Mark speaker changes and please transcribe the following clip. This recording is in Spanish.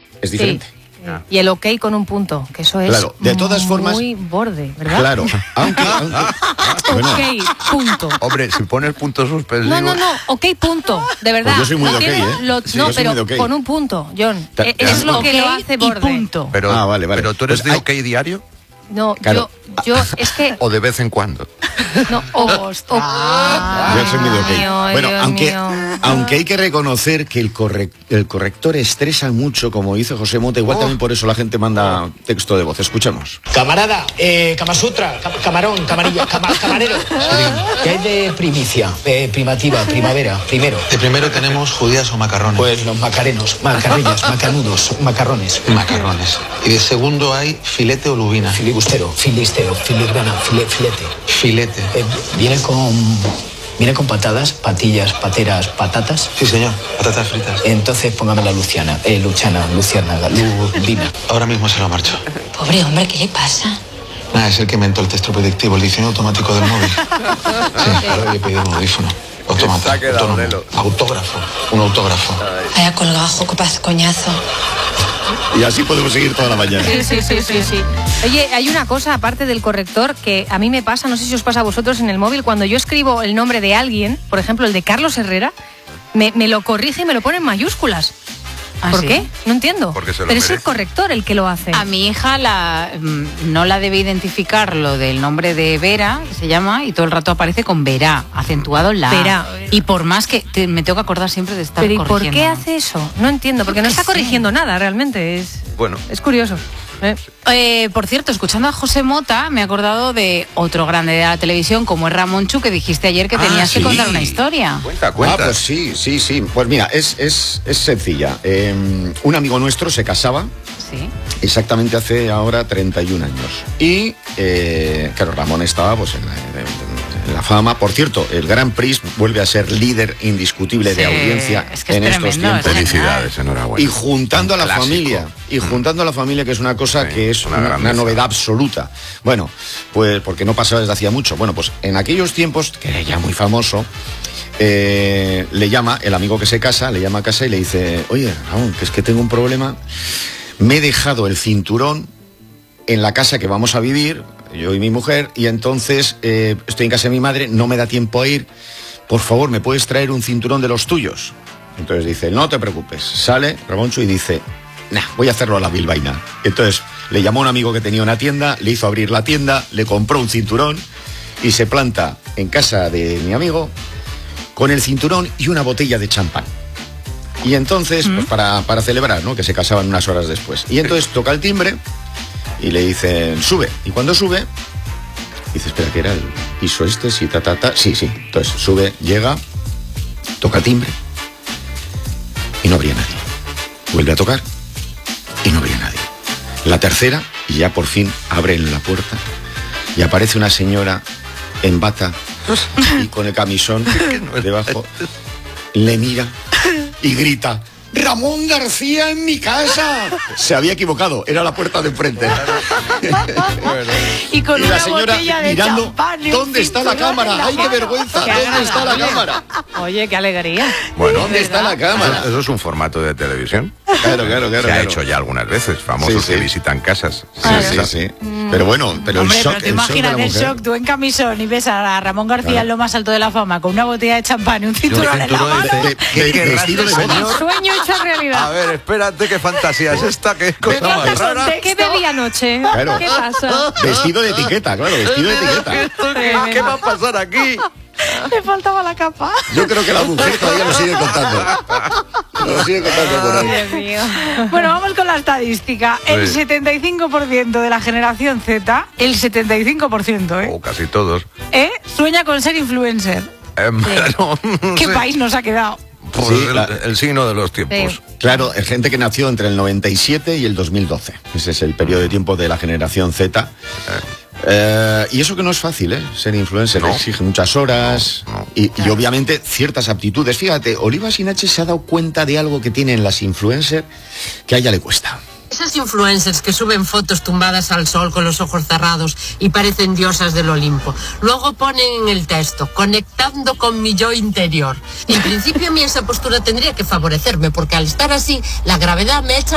Speaker 1: es diferente.
Speaker 2: Y el OK con un punto, que eso es
Speaker 1: claro, de todas formas,
Speaker 2: muy borde, ¿verdad?
Speaker 1: Claro, aunque bueno,
Speaker 2: OK, punto.
Speaker 3: Hombre, si pones punto suspensivo...
Speaker 2: No, OK, punto, de verdad.
Speaker 1: Pues yo soy muy de OK, ¿eh?
Speaker 2: No, pero con un punto, John. Es lo que lo hace borde.
Speaker 4: Punto.
Speaker 3: Pero,
Speaker 1: vale.
Speaker 3: pero tú eres
Speaker 1: Pues
Speaker 3: de OK diario
Speaker 2: No,
Speaker 1: claro.
Speaker 2: yo es que...
Speaker 3: o de vez en cuando.
Speaker 2: No,
Speaker 1: Yo soy muy de OK.
Speaker 2: Mío,
Speaker 1: Bueno,
Speaker 2: Dios mío.
Speaker 1: aunque hay que reconocer que el corrector estresa mucho, como dice José Mota, igual también por eso la gente manda texto de voz. Escuchemos.
Speaker 5: Camarada, Kamasutra, camarón, camarilla, camarero. ¿Qué hay de primicia, primativa, primavera, primero?
Speaker 6: De primero tenemos judías o macarrones.
Speaker 5: Pues los macarenos, macarrillas, macanudos, macarrones.
Speaker 6: Macarrones. Y de segundo hay filete o lubina.
Speaker 5: Filibustero, filistero, filigrana, filete.
Speaker 6: Filete.
Speaker 5: ¿Viene con patadas, patillas, pateras, patatas?
Speaker 6: Sí, señor. Patatas fritas.
Speaker 5: Entonces póngame la Luciana, Luciérnaga, Lubina.
Speaker 6: Ahora mismo se lo marcho.
Speaker 7: Pobre hombre, ¿qué le pasa?
Speaker 6: Nada, es el que inventó el texto predictivo, el diseño automático del móvil. Sí, ahora he pedido un audífono. Autómata, autónomo, autógrafo, un autógrafo.
Speaker 7: Vaya colgajo, qué coñazo.
Speaker 1: Y así podemos seguir toda la mañana.
Speaker 2: Sí. Oye, hay una cosa aparte del corrector que a mí me pasa, no sé si os pasa a vosotros en el móvil, cuando yo escribo el nombre de alguien, por ejemplo el de Carlos Herrera, me lo corrige y me lo pone en mayúsculas. ¿Por qué? No entiendo.
Speaker 3: Porque se lo
Speaker 2: Pero es el
Speaker 3: merece.
Speaker 2: corrector el que lo hace.
Speaker 4: A mi hija no la debe identificar lo del nombre de Vera, que se llama, y todo el rato aparece con Verá, acentuado en la
Speaker 2: Verá.
Speaker 4: A. Y por más que me tengo que acordar siempre de estar
Speaker 2: Pero ¿y
Speaker 4: corrigiendo.
Speaker 2: por qué hace eso? No entiendo, porque no está corrigiendo nada realmente. Es curioso.
Speaker 4: Por cierto, escuchando a José Mota, me he acordado de otro grande de la televisión, como es Ramón Chu, que dijiste ayer que tenías que contar una historia.
Speaker 3: Cuenta.
Speaker 1: Pues sí. Pues mira, es sencilla. Un amigo nuestro se casaba
Speaker 4: Sí.
Speaker 1: exactamente hace ahora 31 años. Y, claro, Ramón estaba pues en la fama. Por cierto, el Grand Prix vuelve a ser líder indiscutible de audiencia
Speaker 4: es que es
Speaker 1: en estos
Speaker 4: tremendo,
Speaker 1: tiempos.
Speaker 3: Felicidades, enhorabuena.
Speaker 1: Y juntando a la
Speaker 3: Clásico.
Speaker 1: familia, que es una cosa
Speaker 3: Sí,
Speaker 1: que es
Speaker 3: una
Speaker 1: una
Speaker 3: grandeza.
Speaker 1: novedad absoluta. Bueno, pues porque no pasaba desde hacía mucho. Bueno, pues en aquellos tiempos, que era ya muy famoso, le llama, el amigo que se casa, le llama a casa y le dice: oye, Ramón, que es que tengo un problema, me he dejado el cinturón en la casa que vamos a vivir, yo y mi mujer, y entonces estoy en casa de mi madre, no me da tiempo a ir, por favor, ¿me puedes traer un cinturón de los tuyos? Entonces dice: no te preocupes. Sale Ramoncho y dice: nah, voy a hacerlo a la bilbaína. Entonces le llamó a un amigo que tenía una tienda, le hizo abrir la tienda, le compró un cinturón y se planta en casa de mi amigo con el cinturón y una botella de champán. Y entonces, pues para celebrar, ¿no?, que se casaban unas horas después. Y entonces toca el timbre y le dicen: sube. Y cuando sube, dice: espera, que era el piso este, sí, Sí. Entonces sube, llega, toca el timbre y no habría nadie. Vuelve a tocar y no habría nadie. La tercera, y ya por fin abren la puerta y aparece una señora en bata y con el camisón debajo. Le mira y grita: ¡Ramón García en mi casa! Se había equivocado, era la puerta de enfrente.
Speaker 4: Y con
Speaker 1: Y la
Speaker 4: una
Speaker 1: señora
Speaker 4: botella de
Speaker 1: mirando:
Speaker 4: champán y un
Speaker 1: ¿dónde está la
Speaker 4: cinturón en
Speaker 1: cámara?
Speaker 4: la
Speaker 1: ¡Ay, qué
Speaker 4: mano!
Speaker 1: vergüenza!
Speaker 2: Qué
Speaker 1: ¿Dónde está la
Speaker 2: agradable.
Speaker 1: cámara?
Speaker 2: Oye, qué alegría.
Speaker 3: Bueno,
Speaker 1: ¿Dónde está la cámara?
Speaker 3: Eso es un formato de televisión.
Speaker 1: Claro.
Speaker 3: Se ha hecho ya algunas veces, famosos
Speaker 1: Sí.
Speaker 3: que visitan casas.
Speaker 1: Sí. Pero bueno, pero
Speaker 4: Hombre,
Speaker 1: el shock,
Speaker 4: pero te
Speaker 1: el shock de
Speaker 4: imaginas
Speaker 1: la
Speaker 4: el
Speaker 1: mujer.
Speaker 4: shock, tú en camisón y ves a Ramón García en lo más alto de la fama con una botella de champán y un cinturón en la mano.
Speaker 1: Vestido de boda.
Speaker 2: Sueño hecho realidad.
Speaker 3: A ver, espérate, qué fantasía es esta, qué cosa más rara.
Speaker 2: ¿Qué bebí anoche?
Speaker 1: Claro.
Speaker 2: ¿Qué pasa?
Speaker 1: Vestido de etiqueta, claro, vestido de etiqueta.
Speaker 3: ¿Qué va a pasar aquí?
Speaker 4: Le faltaba la capa.
Speaker 1: Yo creo que la mujer todavía lo sigue contando. Lo sigue contando por ahí.
Speaker 2: Dios mío.
Speaker 4: Bueno, vamos con la estadística. El
Speaker 3: Sí.
Speaker 4: 75% de la generación Z, el 75%,
Speaker 3: O casi todos.
Speaker 4: sueña con ser influencer.
Speaker 3: No
Speaker 4: ¿Qué
Speaker 3: sé.
Speaker 4: país nos ha quedado?
Speaker 3: Pues
Speaker 1: Sí,
Speaker 3: el signo de los tiempos.
Speaker 2: Sí.
Speaker 1: Claro, es gente que nació entre el 97 y el 2012. Ese es el periodo de tiempo de la generación Z. Y eso que no es fácil, ser influencer,
Speaker 3: No.
Speaker 1: exige muchas horas
Speaker 3: No.
Speaker 1: y obviamente ciertas aptitudes. Fíjate, Oliva Sinache se ha dado cuenta de algo que tienen las influencers que a ella le cuesta.
Speaker 8: Esas influencers que suben fotos tumbadas al sol con los ojos cerrados y parecen diosas del Olimpo. Luego ponen en el texto: conectando con mi yo interior. En principio a mí esa postura tendría que favorecerme, porque al estar así, la gravedad me echa